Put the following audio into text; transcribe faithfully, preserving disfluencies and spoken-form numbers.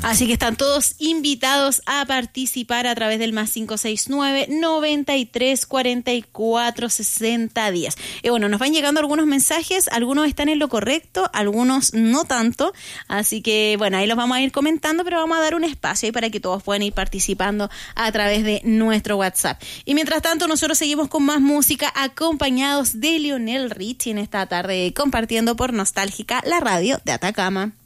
Así que están todos invitados a participar a través del más cinco seis nueve, noventa y tres, cuarenta y cuatro, sesenta, diez. Y bueno, nos van llegando algunos mensajes, algunos están en lo correcto, algunos no tanto, así que bueno, ahí los vamos a ir comentando, pero vamos a dar un espacio ahí para que todos puedan ir participando a través de nuestro WhatsApp. Y mientras tanto, nosotros seguimos con más música acompañados de Lionel Richie en esta tarde, compartiendo por Nostálgica, la radio de Atacama.